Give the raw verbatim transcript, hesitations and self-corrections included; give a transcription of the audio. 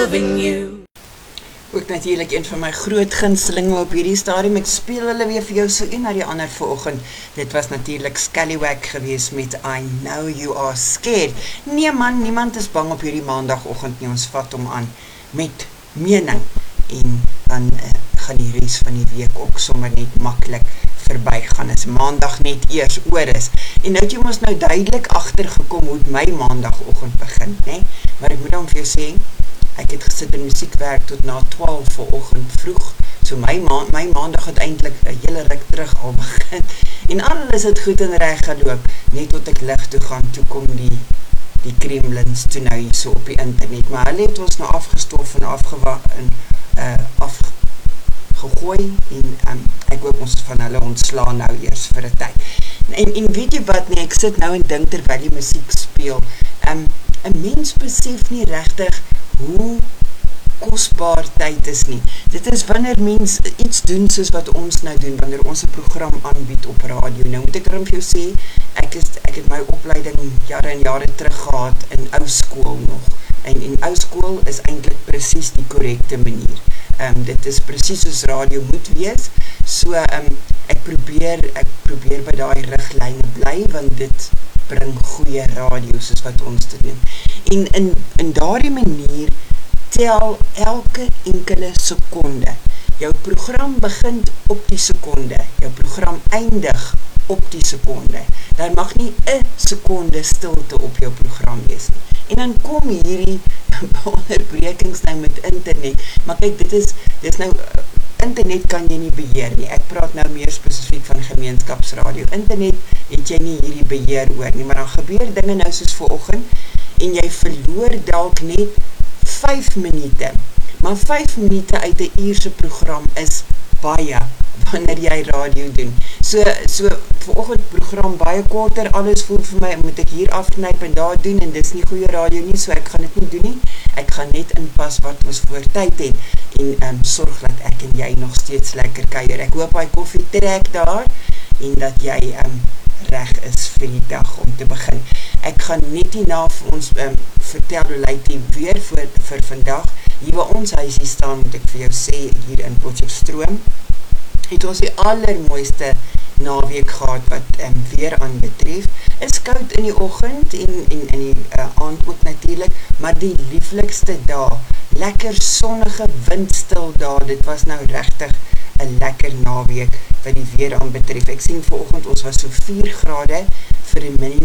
loving you. Ook natuurlijk een van my groot gunstelinge op hierdie stadium. Ek speel hulle weer vir jou so een na die ander vanoggend. Dit was natuurlijk Scallywag geweest met I Know You Are Scared. Nee man, niemand is bang op hierdie maandagoggend nie. Ons vat hom aan met mening. En dan uh, gaan die res van die week ook sommer net makkelijk verby gaan, as maandag net eers oor is. En nou het jy ons nou duidelik achtergekom hoe my maandagoggend begin, nee? Maar ek moet dan vir jou sê, ek het gesit in muziekwerk tot na twaalf vanoggend vroeg, so my, ma my maandag het eintlik 'n hele ruk terug al begin, en alles het goed en reg geloop, net tot ek lig toe gaan, toe kom die, die kremlins toe nou hier so op die internet, maar hulle het ons nou afgestof en afgewa en uh, afgegooi, en um, ek hoop ons van hulle ontslaan nou eers vir 'n tyd. En, en weet jy wat nie, ek sit nou en dink terwyl die musiek speel, um, 'n mens besef nie regtig hoe kosbaar tyd is nie. Dit is wanneer mens iets doen soos wat ons nou doen, wanneer ons 'n program aanbied op radio. Nou moet ek erom vir jou sê, ek, is, ek het my opleiding jare en jare terug gehad in ou skool nog. En in ou skool is eintlik presies die korrekte manier. Um, dit is presies soos radio moet wees. So um, ek probeer ek probeer by daai riglyne bly, want dit bring goeie radio soos wat ons dit doen. En in, in daardie manier tel elke enkele sekonde. Jou program begin op die sekonde. Jou program eindig op die sekonde. Daar mag nie 'n sekonde stilte op jou program wees nie. En dan kom hierdie onderbrekings nou met internet. Maar kyk, dit is, dit is nou, internet kan jy nie beheer nie. Ek praat nou meer spesifiek van gemeenskapsradio. Internet het jy nie hierdie beheer oor nie, maar dan gebeur dinge nou soos vanoggend, en jy verloor dalk net vyf minute. Maar vyf minute uit 'n uurse program is baie, wanneer jy radio doen. So, so vanoggend program baie korter, alles voel vir my, moet ek hier afknyp en daar doen, en dis nie goeie radio nie, so ek gaan dit nie doen nie. Ek gaan net inpas wat ons voor tyd het, en um, sorg dat ek en jy nog steeds lekker kuier. Ek hoop hy koffie trek daar, en dat jy um, reg is vir die dag om te begin. Ek gaan net hierna vir ons um, vertel hoe lyk die weer vir, vir vandag. Hier waar ons huisie staan, moet ek vir jou sê, hier in Potchefstroom, het ons die allermooiste naweek gehad wat um, weer aan betref. Is koud in die oggend en, en in die uh, aand ook natuurlijk, maar die lieflikste dae, lekker sonnige windstil dae, dit was nou regtig 'n lekker naweek wat die weer aan betref. Ek sien vanoggend ons was so vier grade vir die minimum